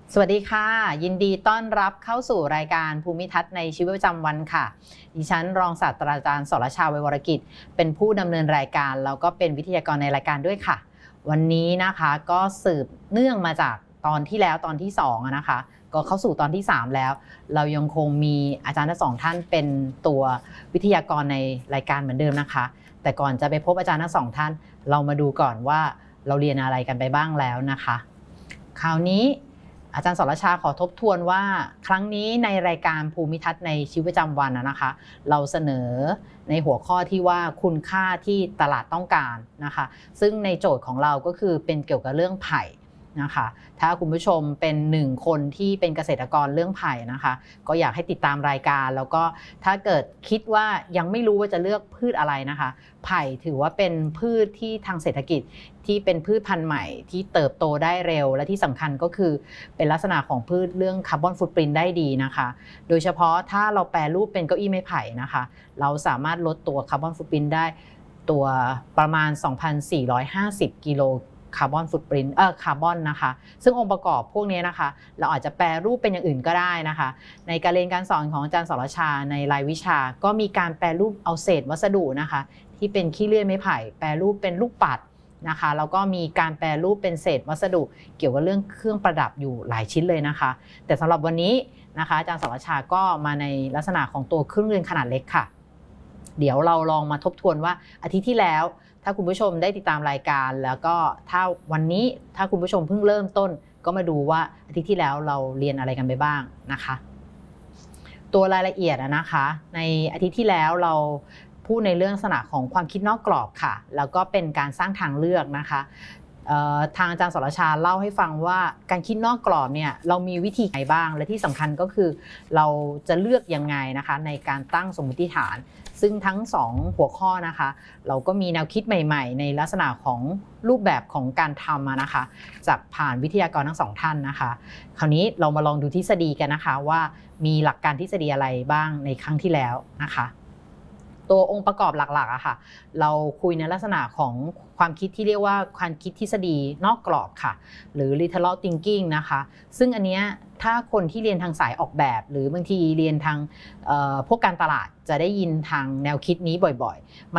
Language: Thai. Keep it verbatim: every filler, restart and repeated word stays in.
สวัสดีค่ะยินดีต้อนรับเข้าสู่รายการภูมิทัศน์ในชีวิตประจำวันค่ะดิฉันรองศาสตราจารย์สรชา ไวยวรกิจเป็นผู้ดำเนินรายการแล้วก็เป็นวิทยากรในรายการด้วยค่ะวันนี้นะคะก็สืบเนื่องมาจากตอนที่แล้วตอนที่สองนะคะก็เข้าสู่ตอนที่สามแล้วเรายังคงมีอาจารย์ทั้งสองท่านเป็นตัววิทยากรในรายการเหมือนเดิมนะคะแต่ก่อนจะไปพบอาจารย์ทั้งสองท่านเรามาดูก่อนว่าเราเรียนอะไรกันไปบ้างแล้วนะคะคราวนี้อาจารย์สรชาขอทบทวนว่าครั้งนี้ในรายการภูมิทัศน์ในชีวิตประจำวันนะคะเราเสนอในหัวข้อที่ว่าคุณค่าที่ตลาดต้องการนะคะซึ่งในโจทย์ของเราก็คือเป็นเกี่ยวกับเรื่องไผ่นะคะถ้าคุณผู้ชมเป็นหนึ่งคนที่เป็นเกษตรกรเรื่องไผ่นะคะก็อยากให้ติดตามรายการแล้วก็ถ้าเกิดคิดว่ายังไม่รู้ว่าจะเลือกพืชอะไรนะคะไผ่ถือว่าเป็นพืชที่ทางเศรษฐกิจที่เป็นพืชพันธุ์ใหม่ที่เติบโตได้เร็วและที่สำคัญก็คือเป็นลักษณะของพืชเรื่องคาร์บอนฟุตปรินท์ได้ดีนะคะโดยเฉพาะถ้าเราแปรรูปเป็นเก้าอี้ไม้ไผ่นะคะเราสามารถลดตัวคาร์บอนฟุตปรินท์ได้ตัวประมาณ สองพันสี่ร้อยห้าสิบ กิโลคาร์บอนฟุตปรินท์เอ่อคาร์บอนนะคะซึ่งองค์ประกอบพวกนี้นะคะเราอาจจะแปรรูปเป็นอย่างอื่นก็ได้นะคะในการเรียนการสอนของอาจารย์สรชาในรายวิชาก็มีการแปรรูปเอาเศษวัสดุนะคะที่เป็นขี้เลื่อยไม้ไผ่แปรรูปเป็นลูกปัดนะคะแล้วก็มีการแปรรูปเป็นเศษวัสดุเกี่ยวกับเรื่องเครื่องประดับอยู่หลายชิ้นเลยนะคะแต่สำหรับวันนี้นะคะอาจารย์สรชาก็มาในลักษณะของตัวเครื่องเรือนขนาดเล็กค่ะเดี๋ยวเราลองมาทบทวนว่าอาทิตย์ที่แล้วถ้าคุณผู้ชมได้ติดตามรายการแล้วก็ถ้าวันนี้ถ้าคุณผู้ชมเพิ่งเริ่มต้นก็มาดูว่าอาทิตย์ที่แล้วเราเรียนอะไรกันไปบ้างนะคะตัวรายละเอียดนะคะในอาทิตย์ที่แล้วเราพูดในเรื่องลักษณะของความคิดนอกกรอบค่ะแล้วก็เป็นการสร้างทางเลือกนะคะทางอาจารย์สรชาเล่าให้ฟังว่าการคิดนอกกรอบเนี่ยเรามีวิธีไหนบ้างและที่สำคัญก็คือเราจะเลือกยังไงนะคะในการตั้งสมมติฐานซึ่งทั้งสองหัวข้อนะคะเราก็มีแนวคิดใหม่ๆในลักษณะของรูปแบบของการทำนะคะจากผ่านวิทยากรทั้งสองท่านนะคะคราวนี้เรามาลองดูทฤษฎีกันนะคะว่ามีหลักการทฤษฎีอะไรบ้างในครั้งที่แล้วนะคะตัวองค์ประกอบหลักๆอะค่ะเราคุยในลักษณะของความคิดที่เรียกว่าความคิดทฤษฎีนอกกรอบค่ะหรือ lateral thinking นะคะซึ่งอันเนี้ยถ้าคนที่เรียนทางสายออกแบบหรือบางทีเรียนทางพวกการตลาดจะได้ยินทางแนวคิดนี้บ่อยๆ